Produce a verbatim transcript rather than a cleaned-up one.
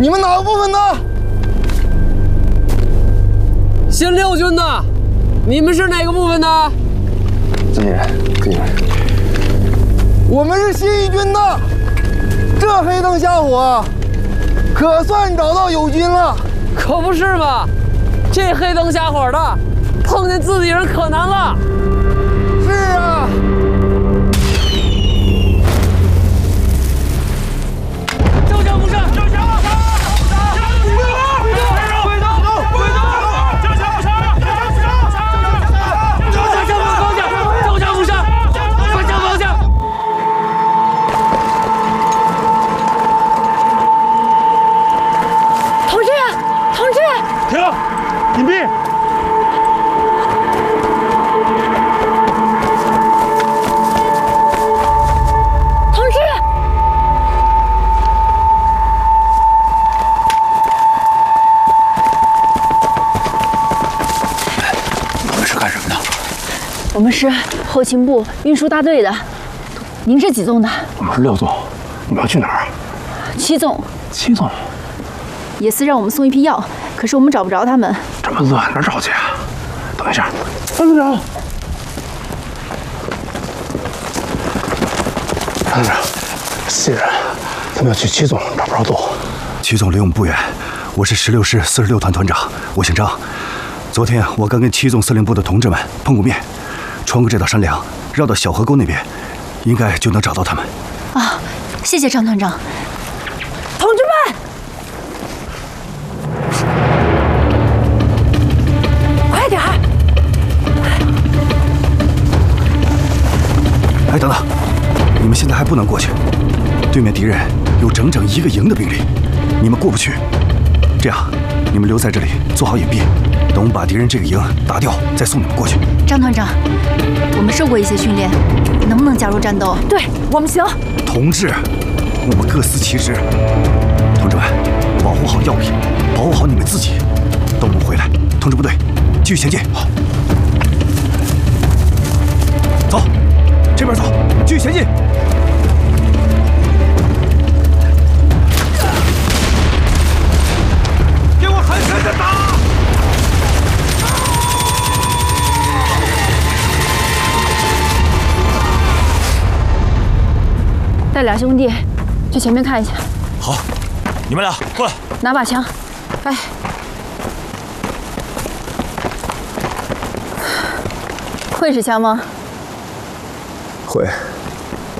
你们哪个部分的？ 新六军的，你们是哪个部分的？ 自己人，自己人。我们是新一军的。这黑灯瞎火，可算找到友军了。 可不是嘛，这黑灯瞎火的，碰见自己人可难了。 是啊。 隐蔽！ 同志！ 你们是干什么的？ 我们是后勤部运输大队的。您是几纵的？ 我们是六纵。你们要去哪儿啊？ 七纵。 七纵。 野司让我们送一批药，可是我们找不着他们。 这么乱，哪找去啊？等一下，参谋长，参谋长，新人，咱们要去七纵，找不着路。 七纵离我们不远，我是十六师四十六团团长，我姓张。昨天我刚跟七纵司令部的同志们碰过面，穿过这道山梁，绕到小河沟那边，应该就能找到他们。 啊，谢谢张团长。同志们！ 哎，等等！你们现在还不能过去，对面敌人有整整一个营的兵力，你们过不去。这样，你们留在这里做好隐蔽，等我们把敌人这个营打掉，再送你们过去。 张团长，我们受过一些训练，能不能加入战斗？对我们行。 同志，我们各司其职。同志们，保护好药品，保护好你们自己。等我们回来，通知部队，继续前进。好，走。 这边走，继续前进。 给我狠狠的打！ 带俩兄弟去前面看一下。 好，你们俩过来， 拿把枪。哎，会使枪吗？ 会。